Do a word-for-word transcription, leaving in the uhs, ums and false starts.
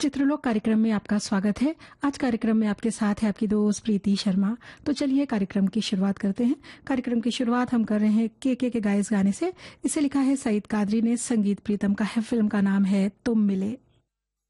चित्रलोक कार्यक्रम में आपका स्वागत है। आज कार्यक्रम में आपके साथ है आपकी दोस्त प्रीति शर्मा। तो चलिए कार्यक्रम की शुरुआत करते हैं। कार्यक्रम की शुरुआत हम कर रहे हैं के के के गाए इस गाने से। इसे लिखा है सईद कादरी ने, संगीत प्रीतम का है, फिल्म का नाम है तुम मिले।